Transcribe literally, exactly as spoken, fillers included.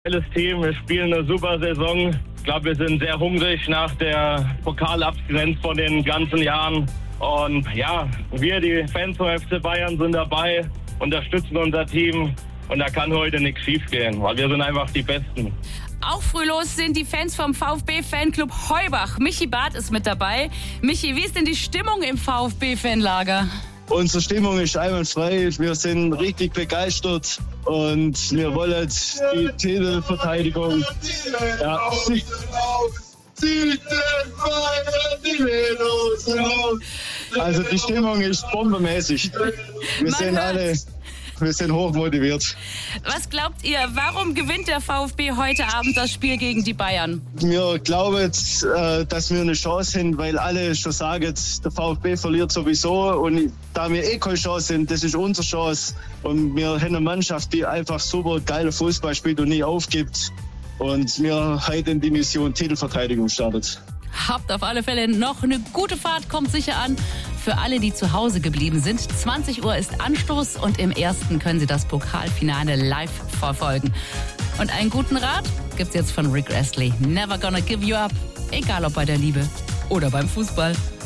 Geiles Team, wir spielen eine super Saison. Ich glaube, wir sind sehr hungrig nach der Pokalabstinenz von den ganzen Jahren. Und ja, wir, die Fans vom F C Bayern, sind dabei, unterstützen unser Team. Und da kann heute nichts schiefgehen, weil wir sind einfach die Besten. Auch frühlos sind die Fans vom VfB-Fanclub Heubach. Michi Barth ist mit dabei. Michi, wie ist denn die Stimmung im VfB-Fanlager? Unsere Stimmung ist einwandfrei. Wir sind richtig begeistert und wir wollen die Titelverteidigung. Ja. Also die Stimmung ist bombenmäßig. Wir sind alle, wir sind hochmotiviert. Was glaubt ihr, warum gewinnt der VfB heute Abend das Spiel gegen die Bayern? Wir glauben, dass wir eine Chance haben, weil alle schon sagen, der VfB verliert sowieso. Und da wir eh keine Chance haben, das ist unsere Chance. Und wir haben eine Mannschaft, die einfach super geile Fußball spielt und nie aufgibt. Und wir heute in die Mission Titelverteidigung startet. Habt auf alle Fälle noch eine gute Fahrt, kommt sicher an. Für alle, die zu Hause geblieben sind, zwanzig Uhr ist Anstoß und im ersten können Sie das Pokalfinale live verfolgen. Und einen guten Rat gibt's jetzt von Rick Astley. Never gonna give you up, egal ob bei der Liebe oder beim Fußball.